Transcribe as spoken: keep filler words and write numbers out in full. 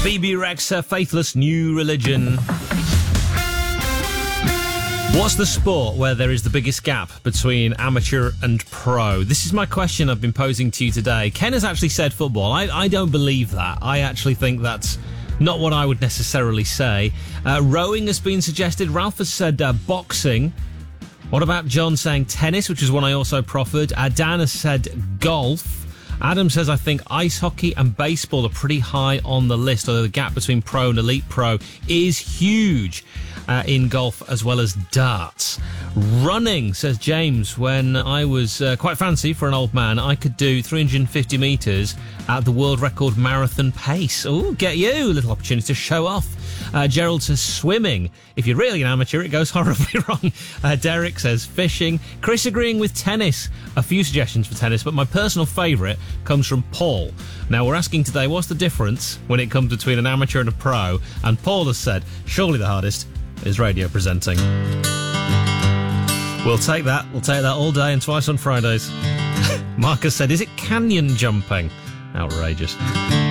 B B Rex, uh, Faithless New Religion. What's the sport where there is the biggest gap between amateur and pro? This is my question I've been posing to you today. Ken has actually said football. I, I don't believe that. I actually think that's not what I would necessarily say. Uh, rowing has been suggested. Ralph has said uh, boxing. What about John saying tennis, which is one I also proffered? Uh, Dan has said golf. Adam says, I think ice hockey and baseball are pretty high on the list, although the gap between pro and elite pro is huge uh, in golf as well as darts. Running, says James, when I was uh, quite fancy for an old man, I could do three hundred fifty metres at the world record marathon pace. Oh, get you, a little opportunity to show off. Uh, Gerald says swimming. If you're really an amateur, it goes horribly wrong. Uh, Derek says fishing. Chris agreeing with tennis. A few suggestions for tennis, but my personal favourite comes from Paul. Now, we're asking today, what's the difference when it comes between an amateur and a pro? And Paul has said, surely the hardest is radio presenting. We'll take that. We'll take that all day and twice on Fridays. Marcus said, is it canyon jumping? Outrageous.